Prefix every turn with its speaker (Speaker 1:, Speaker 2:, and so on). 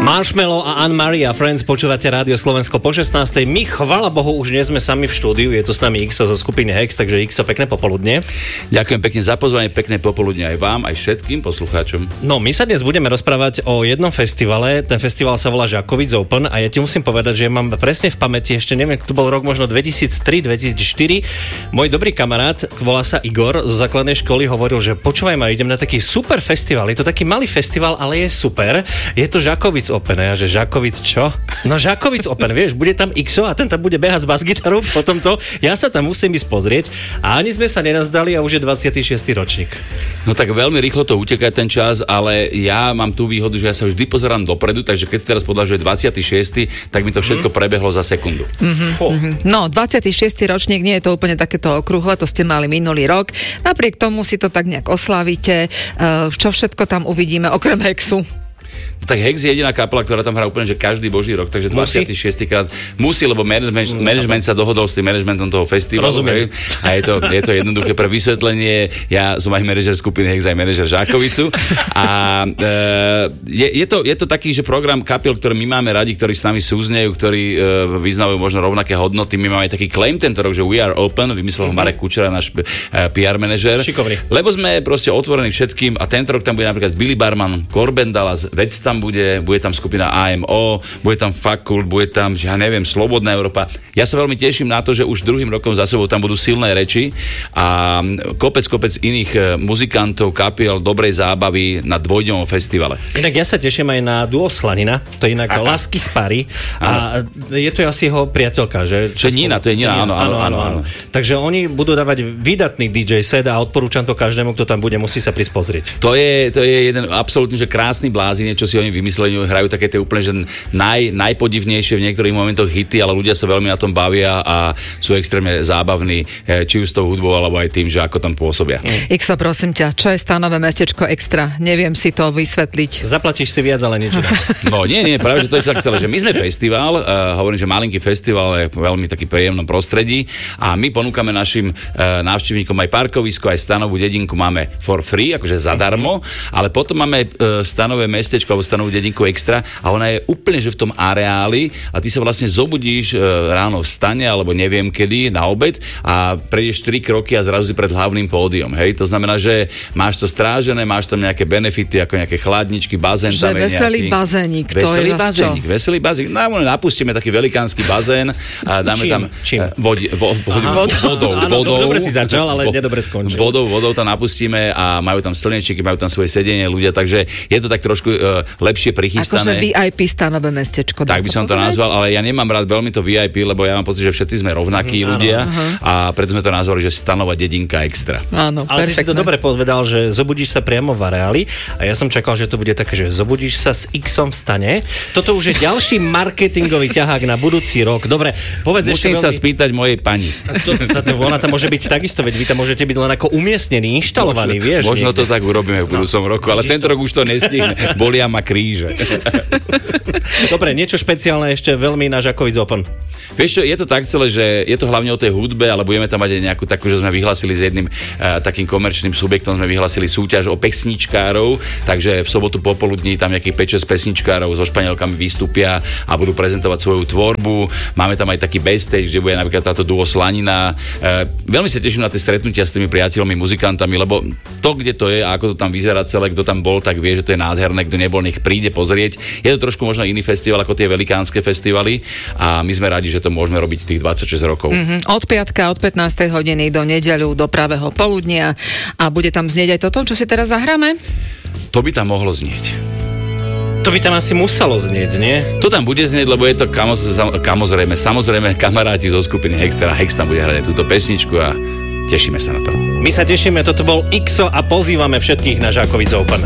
Speaker 1: Marshmello a Anne-Marie a Friends, počúvate Rádio Slovensko po 16. My, chvála Bohu, už nie sme sami v štúdiu, je tu s nami Xo zo skupiny Hex, takže Xo, pekné popoludne.
Speaker 2: Ďakujem pekne za pozvanie, pekné popoludne aj vám, aj všetkým poslucháčom.
Speaker 1: No, my sa dnes budeme rozprávať o jednom festivale, ten festival sa volá Žakovic Open a ja ti musím povedať, že ja mám presne v pamäti, ešte neviem, to bol rok možno 2003-2004, môj dobrý kamarát, volá sa Igor, zo základnej školy hovoril, že počúvaj ma, idem na taký super festival, je to taký malý festival, ale je super, je to Žakovic Open, a ja, že Žakovic čo? No Žakovic Open, vieš, bude tam Xo a ten tam bude behať s basgitarou, potom to, ja sa tam musím ísť pozrieť a ani sme sa nenazdali a už je 26. ročník.
Speaker 2: No tak veľmi rýchlo to uteká ten čas, ale ja mám tú výhodu, že ja sa vždy pozerám dopredu, takže keď si teraz povedal, že je 26., tak mi to všetko prebehlo za sekundu.
Speaker 3: No, 26. ročník, nie je to úplne takéto okrúhle, to ste mali minulý rok. Napriek tomu si to tak nejak oslavíte. Čo všetko tam uvidíme, okrem Hexu?
Speaker 2: Tak Hex je jediná kapela, ktorá tam hrá úplne, že každý boží rok, takže 26. krát musí, lebo management sa dohodol s tým managementom toho festivalu.
Speaker 1: Rozumiem.
Speaker 2: A je to jednoduché pre vysvetlenie. Ja som aj manažer skupiny Hex, aj manažer Žákovicu. A je to taký, že program kapiel, ktorý my máme radi, ktorí s nami súznejú, ktorí vyznajú možno rovnaké hodnoty. My máme aj taký claim tento rok, že We Are Open, vymyslel Marek Kučera, náš PR manažer.
Speaker 1: Šikovný.
Speaker 2: Lebo sme proste otvorení všetkým a tento rok tam bude napríklad Billy Barman, Corben Dallas, Vec tam bude tam skupina AMO, bude tam Fakult, bude tam, ja neviem, Slobodná Európa. Ja sa veľmi teším na to, že už druhým rokom za sebou tam budú silné reči a kopec iných muzikantov, kapiel, dobrej zábavy na dvojdňovom festivale.
Speaker 1: Inak ja sa teším aj na duo Slanina, to je inak Lásky z Pary a je to asi jeho priateľka, že?
Speaker 2: To je Nina, áno.
Speaker 1: Takže oni budú dávať výdatný DJ set a odporúčam to každému, kto tam bude, musí sa prísť pozrieť.
Speaker 2: To je jeden absolútne, že krásny blázin, čo si oni vymysleli, hrajú také tie úplne, že najpodivnejšie v niektorých momentoch hity, ale ľudia sa veľmi na tom bavia a sú extrémne zábavní, či už s tou hudbou, alebo aj tým, že ako tam pôsobia.
Speaker 3: Xo, prosím ťa, čo je stanové mestečko Extra? Neviem si to vysvetliť.
Speaker 1: Zaplatíš si viac, ale nič.
Speaker 2: No nie, práve, že to je tak celé, že my sme festival, hovorím, že malinký festival je veľmi taký príjemnom prostredí a my ponúkame našim návštevníkom aj parkovisko, aj stanovú dedinku máme for free, akože zadarmo, ale potom máme stanové mestečko alebo stanovú dedinku Extra a ona je úplne, že v tom areáli a ty sa vlastne zobudíš ráno v stane alebo neviem kedy na obed a prejdeš 3 kroky a zrazu si pred hlavným pódium, hej? To znamená, že máš to strážené, máš tam nejaké benefity ako nejaké chladničky, bazén tam je
Speaker 3: veselý bazénik, to je
Speaker 2: veselý bazénik. Napustíme taký velikánsky bazén a dáme tam vodou.
Speaker 1: Dobre si začal, ale nedobre skončil.
Speaker 2: Vodou tam napustíme a majú tam slnečníky, majú tam svoje sedenie ľudia, takže je to tak trošku lepšie prichystané.
Speaker 3: Akože VIP stanové mestečko.
Speaker 2: Tak by som to nazval, ale ja nemám rád veľmi to VIP, lebo ja mám pocit, že všetci sme rovnakí ľudia a preto sme to nazvali, že stanová dedinka Extra.
Speaker 3: Áno,
Speaker 1: ale ty si to dobre povedal, že zobudíš sa priamo v areáli a ja som čakal, že to bude také, že zobudíš sa s Xom v stane. Toto už je ďalší marketingový ťahák na budúci rok. Dobre, povedz
Speaker 2: musím sa spýtať mojej pani.
Speaker 1: Ona tam môže byť takisto, veď vy tam môžete byť len ako umiestnený, inštalovaný, vieš.
Speaker 2: Možno to tak urobíme v budúcom roku, ale tento rok už to nestihne. Bolia ma kríže.
Speaker 1: Dobre, niečo špeciálne ešte veľmi na Žakovic Open.
Speaker 2: Vieš čo, je to tak celé, že je to hlavne o tej hudbe, ale budeme tam mať aj nejakú takú, že sme vyhlasili s jedným takým komerčným subjektom, sme vyhlasili súťaž o pesničkárov, takže v sobotu popoludní tam nejakých 5-6 pesničkárov so Španielkami vystúpia a budú prezentovať svoju tvorbu. Máme tam aj taký backstage, kde bude napríklad táto duo Slanina. Veľmi sa teším na tie stretnutia s tými priateľmi, muzikantami, lebo to, kde to je a ako to tam vyzerá celé, kto tam bol, tak vie, že to je nádherné, kto nebol, nech príde pozrieť. Je to trošku možno iný festival ako tie velikánske festivaly a my sme radi, že to môžeme robiť tých 26 rokov.
Speaker 3: Od piatka, od 15. hodiny do nedeľu, do pravého poludnia a bude tam znieť aj toto, čo si teraz zahráme?
Speaker 2: To by tam mohlo znieť.
Speaker 1: To by tam asi muselo znieť, nie?
Speaker 2: To tam bude znieť, lebo je to samozrejme kamaráti zo skupiny Hex, teda Hex tam bude hrať túto pesničku a tešíme sa na to.
Speaker 1: My sa tešíme, toto bol Xo a pozývame všetkých na Žakovic Open.